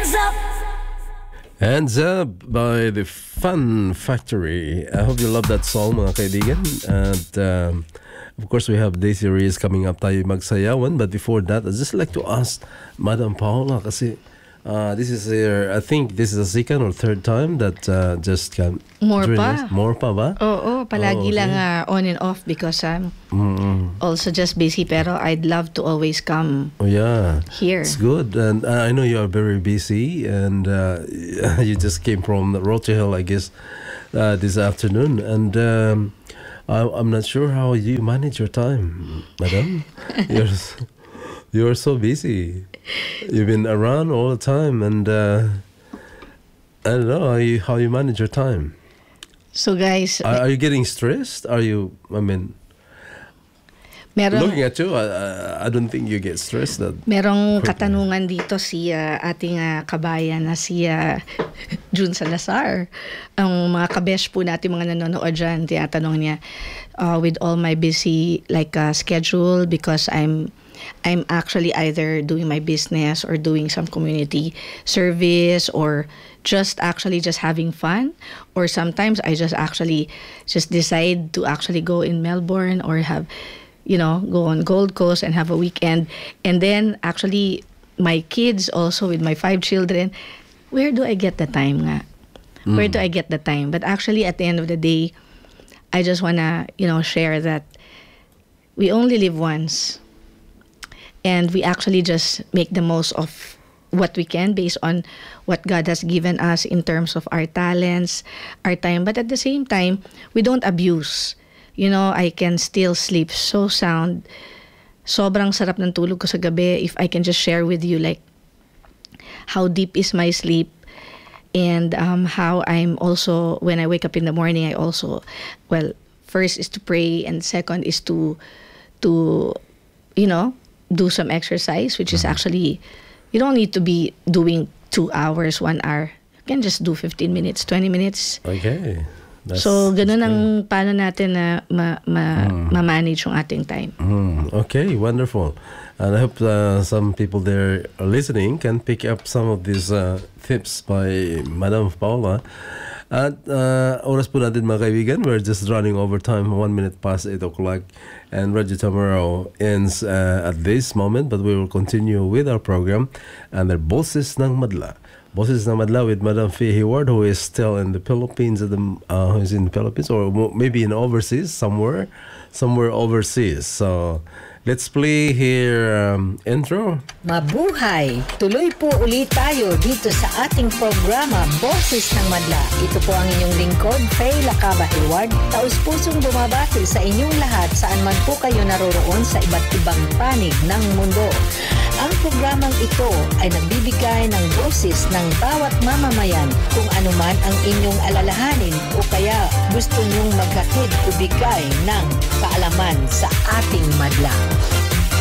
Hands Up by the Fun Factory. I hope you love that song, mga kaibigan. And of course, we have Daisy Reyes coming up, tayo magsayawan. But before that, I'd just like to ask Madam Paula, kasi this is I think this is the second or third time that just can More pa. More pa ba? Oo, palagi okay. lang on and off because I'm also just busy, pero I'd love to always come here. It's good. And I know you are very busy, and you just came from Roche Hill, I guess, this afternoon. And I'm not sure how you manage your time, madam. You're so busy. You've been around all the time, and I don't know how you manage your time. So guys, are you getting stressed? Are you? I mean, looking at you, I don't think you get stressed. Merong katanungan dito si ating kabayan na si June Salazar. Ang mga kabesh po natin mga nanonood dyan, tinatanong niya, with all my busy schedule, because I'm actually either doing my business or doing some community service, or just having fun, or sometimes I just decide to actually go in Melbourne or have, go on Gold Coast and have a weekend. And then actually my kids also, with my 5 children, where do I get the time nga? Where do I get the time? But actually at the end of the day, I just wanna, share that we only live once. And we actually just make the most of what we can based on what God has given us in terms of our talents, our time. But at the same time, we don't abuse. I can still sleep so sound. Sobrang sarap ng tulog ko sa gabi if I can just share with you how deep is my sleep, and how I'm also, when I wake up in the morning, I also, first is to pray, and second is to do some exercise, which is actually, you don't need to be doing 2 hours, 1 hour. You can just do 15 minutes, 20 minutes. Okay. So, ganun ang paano natin na ma-manage yung ating time. Okay, wonderful. And I hope some people there listening can pick up some of these tips by Madam Paula. At oras po natin mga kaibigan, we're just running over time, 1 minute past 8 o'clock, and Radio Tomorrow ends at this moment, but we will continue with our program and the Boses ng Madla. Boses ng Madla with Madam Fee Hayward, who is still in the Philippines, who is in the Philippines, or maybe in overseas, somewhere overseas. So let's play here intro. Mabuhay! Tuloy po ulit tayo dito sa ating programa, Boses ng Madla. Ito po ang inyong lingkod, Faye Lacaba Hayward. Taus-pusong bumabati sa inyong lahat saan man po kayo naroroon sa iba't ibang panig ng mundo. Ang programang ito ay nagbibigay ng boses ng bawat mamamayan kung anuman ang inyong alalahanin o kaya gusto nyong maghatid o bigay ng kaalaman sa ating madla.